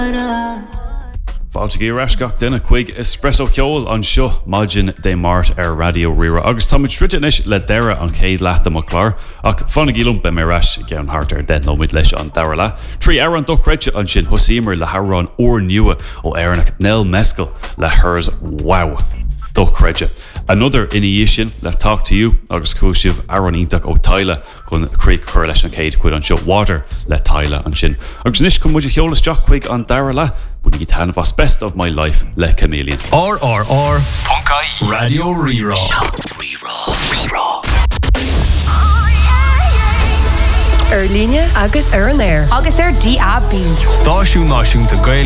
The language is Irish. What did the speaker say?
Fáilte í rascach duna chuig espresso ceol an seo maidin dé mát ar radio rira agus tá tridinis le deire an céad leat am chlár ach fannig ílum be mé ras gan hart ar den nóid leis an dair le trí ar an dochreide an sin hosímar le harrán ó nua ó airnach Nell Mescal le hers wow dochreide. Another initiation let talk to you agus cúisih aronítach ó Tyla chun críic chuir leis an céad chuid an seo water le Tyla an sin. Agus níos chun muidir cheolalas deach chuig an dair le bud í tan was best of my life le Chameleon. RRR Punkai Radio Rira. Rira. Líne agus ar an air agus ar DAB. Stáisiú náisiúnta gael